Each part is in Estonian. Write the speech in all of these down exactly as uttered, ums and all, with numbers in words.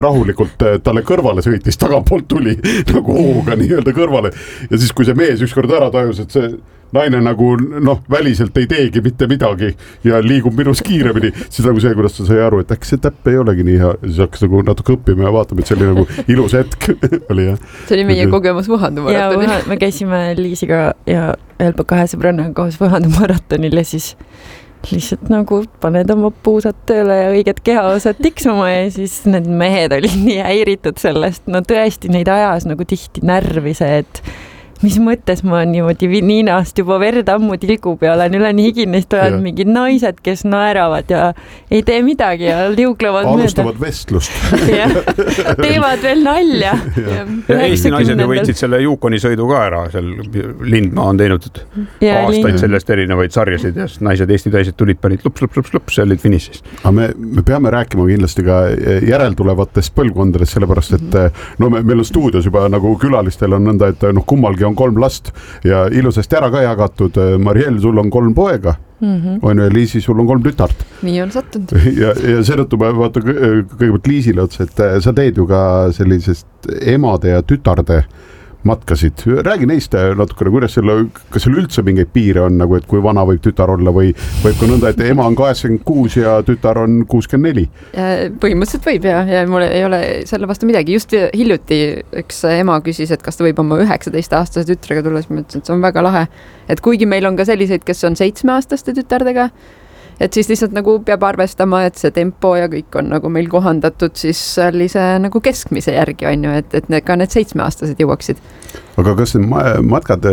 rahulikult talle kõrvale sõitis, tagapoolt tuli nagu hooga nii-öelda kõrvale ja siis, kui see mees ükskord ära tajus, et see naine nagu noh, väliselt ei teegi mitte midagi ja liigub minus kiiremini, siis nagu see, kuidas ta sai aru, et äkki see täpp ei olegi nii hea, siis hakkas nagu natuke õppima ja vaatama, et see oli nagu ilus hetk oli jah. See oli meie kogemus Võhandu-maratonil. Ja me käisime Liisiga ja Elba kahe sõbrannaga koos Võhandu-maratonil ja siis lihtsalt nagu paned oma puusad tööle ja õiged kehaosad tiksuma ja siis need mehed olid nii häiritud sellest, no tõesti neid ajas nagu tihti närvi see, et mis mõttes ma niimoodi Ninast juba verd ammu tilgub ja olen üle nii higinest ajad mingid naised, kes naeravad ja ei tee midagi ja liuglevad alustavad mööda. Vestlust. Ja, teevad veel nalja. Ja, ja Eesti naised võitsid selle Juukoni sõidu ka ära, seal Lindmaa on teinud ja, aastaid lind. Sellest erinevaid sarjasid ja naised Eesti täised tulid panid lups, lups, lups, lups, see olid finišis. Aga me, me peame rääkima kindlasti ka järeltulevatest põlvkondadest, sellepärast, et no me, meil on stuudios juba nagu külalistel on nõnda, et noh, kummalgi on kolm last ja ilusasti ära ka jagatud. Mariel, sul on kolm poega, mm-hmm. on ju, Liisi, sul on kolm tütart. Nii on sattunud. Ja, ja seetõttu ma vaata kõigepealt Liisile otsa, et sa teed ju ka sellisest emade ja tütarde matkasid. Räägi neist natukene, kuidas selle, kas seal üldse mingeid piire on, nagu, et kui vana võib tütar olla või võib ka nõnda, et ema on kaheksakümmend kuus ja tütar on kuuskümmend neli? Põhimõtteliselt võib ja, ja mul ei ole selle vastu midagi. Just hiljuti üks ema küsis, et kas ta võib oma üheksateist aastase tütrega tulla, siis ma ütlesin, et see on väga lahe. Et kuigi meil on ka selliseid, kes on seitsme aastaste tütardega, et siis lihtsalt nagu peab arvestama, et see tempo ja kõik on nagu meil kohandatud siis sellise nagu keskmise järgi on ju, et, et need, ka need seitsmeaastased jõuaksid. Aga kas need matkad,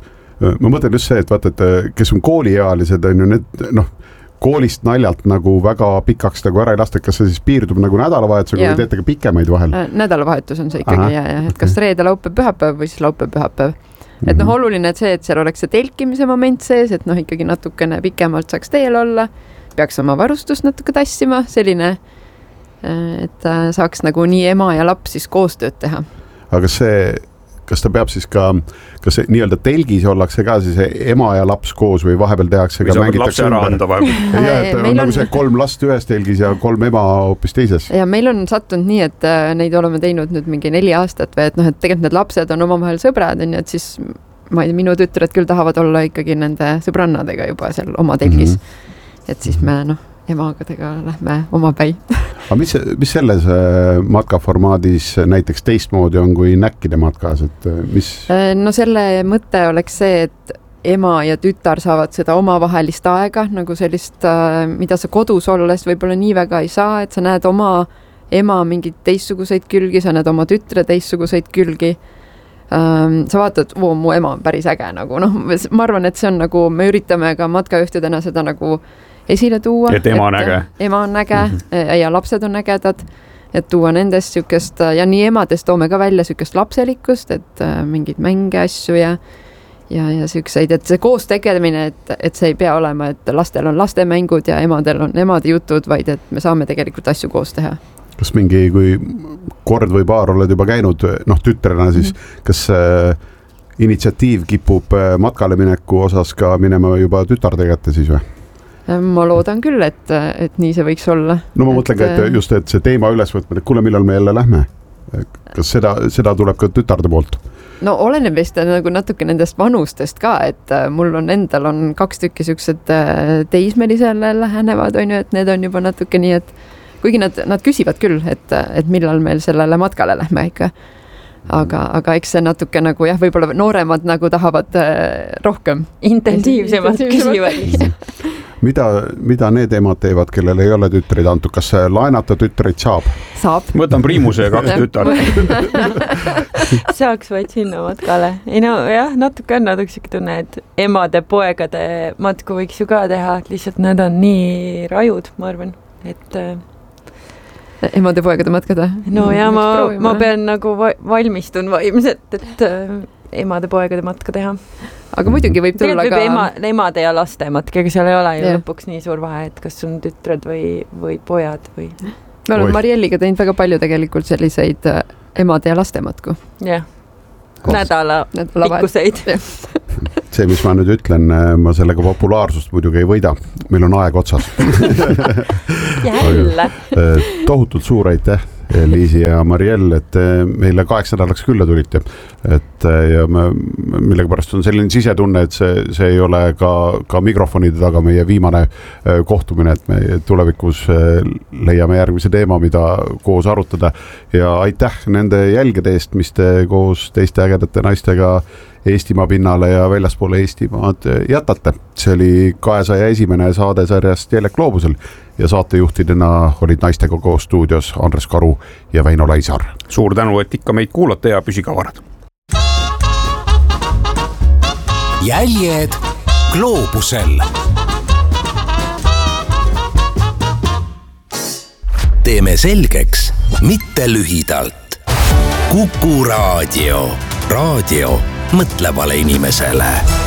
ma mõtlen just see, et vaata, et kes on kooliealised on ju need, noh, koolist naljalt nagu väga pikaks nagu ära ei lasta, kas see siis piirdub nagu nädalavahetusega või teete ka pikemaid vahel? Nädalavahetus on see ikkagi, ja, ja, et kas reede, laupäev, pühapäev või siis laupäev, pühapäev. Et noh, oluline et see, et seal oleks see telkimise moment sees, et noh, ikkagi natukene pikemalt saaks teel olla, peaks oma varustust natuke tassima, selline, et saaks nagu nii ema ja laps siis koostööd teha. Aga see, kas ta peab siis ka, kas see nii-öelda telgis ollakse ka siis ema ja laps koos või vahepeal tehakse või ka mängitakse ümber? Ja, et on nagu on... see kolm last ühes telgis ja kolm ema hoopis teises. Ja meil on sattunud nii, et neid oleme teinud nüüd mingi neli aastat või et noh, et tegelikult need lapsed on omavahel sõbrad, et siis ma ei, minu tütred küll tahavad olla ikkagi nende sõbrannadega juba seal oma telgis. Mm-hmm. Et siis me noh, emagadega lähme oma päi. Aga mis, mis selles matkaformaadis näiteks teistmoodi on kui näkkide matkas? Et mis... No selle mõte oleks see, et ema ja tütar saavad seda omavahelist aega, nagu sellist, mida sa kodus olles võib-olla nii väga ei saa, et sa näed oma ema mingid teistsuguseid külgi, sa näed oma tütre teistsuguseid külgi. Sa vaatad, oo, mu ema on päris äge nagu, noh, ma arvan, et see on nagu, me üritame ka matkajuhtidena seda nagu esile tuua. Et ema on äge. Ema on äge mm-hmm. ja lapsed on ägedad, et tuua nendest sükest, ja nii emadest toome ka välja sükest lapselikkust, et mingid mänge asju ja, ja, ja sükseid, et see koos tegelemine, et, et see ei pea olema, et lastel on lastemängud ja emadel on emade jutud, vaid et me saame tegelikult asju koos teha. Kas mingi, kui kord või paar oled juba käinud, noh, tütrena, siis mm-hmm. kas äh, initsiatiiv kipub äh, matkale mineku osas ka minema juba tütarde kätte siis või? Ma loodan küll, et, et nii see võiks olla. No ma mõtlen ka, et just, et see teema ülesvõtmine, et kuule, millal me jälle lähme? Kas seda, seda tuleb ka tütarde poolt? No oleneb vist nagu natuke nendest vanustest ka, et mul on endal on kaks tükki süksed teismelisele lähenevad, on ju, et need on juba natuke nii, et kuigi nad, nad küsivad küll, et, et millal meil sellele matkale lähme ikka. Aga, aga eks see natuke nagu jah, võib-olla nooremad nagu tahavad rohkem. Intensiivsemalt küsivad. Mida, mida need emad teevad, kellel ei ole tütreid antud? Kas laenata tütreid saab? Saab. Võtan Priimuse ja kaks tütar. Saaks vaid sinna matkale. Ei no jah, natuke on natuke tunne, et emade poegade matku võiks ju ka teha. Lihtsalt nad on nii rajud, ma arvan, et... Emade poegade matkada? No ja ma, ma pean nagu valmistun vaimselt, et emade poegade matka teha. Aga muidugi võib tulla võib ka... Ema, emade ja laste matki, aga seal ei ole ju lõpuks nii suur vahe, et kas on tütred või, või pojad või... Me oleme Marielliga teinud väga palju tegelikult selliseid emade ja laste matku. Jah, nädala, nädala pikkuseid. see, mis ma nüüd ütlen, ma sellega populaarsust muidugi ei võida, meil on aeg otsas. Jälle. Tohutult suur aitäh, Liisi ja Mariell, et meile kaheks nädalaks külla tulite, et ja me, millega pärast on selline sisetunne, et see, see ei ole ka, ka mikrofonide taga meie viimane kohtumine, et me tulevikus leiame järgmise teema, mida koos arutada ja aitäh nende jälgede eest, mis te koos teiste ägedate naistega Eestimaa pinnale ja väljaspoole Eestimaad jätate. See oli kahesaja esimene saade sarjast Jelek Gloobusel ja saatejuhtidena olid naistega koos stuudios Andres Karu ja Väino Laisar. Suur tänu, et ikka meid kuulate ja püsi kavarad. Jäljed Gloobusel. Teeme selgeks, mitte lühidalt. Kuku Raadio. Raadio mõtlevale inimesele.